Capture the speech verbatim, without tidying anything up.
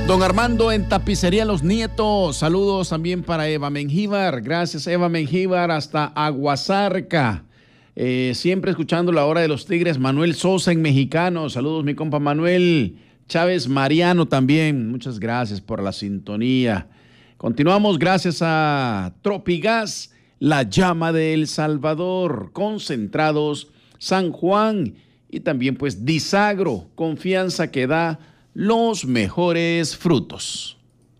Don Armando en Tapicería Los Nietos. Saludos también para Eva Mengíbar. Gracias, Eva Mengíbar, hasta Aguasarca. Eh, siempre escuchando la hora de los Tigres. Manuel Sosa en Mexicano. Saludos, mi compa Manuel. Chávez Mariano también. Muchas gracias por la sintonía. Continuamos gracias a Tropigas, la llama de El Salvador, Concentrados San Juan y también pues Disagro, confianza que da los mejores frutos.